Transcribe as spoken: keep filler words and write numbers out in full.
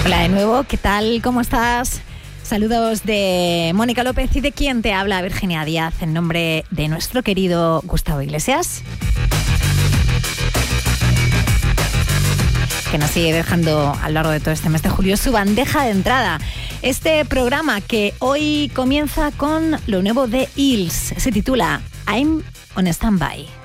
Hola de nuevo, ¿qué tal? ¿Cómo estás? Saludos de Mónica López y de quien te habla, Virginia Díaz, en nombre de nuestro querido Gustavo Iglesias, que nos sigue dejando a lo largo de todo este mes de julio su bandeja de entrada. Este programa que hoy comienza con lo nuevo de Hills se titula I'm on Standby.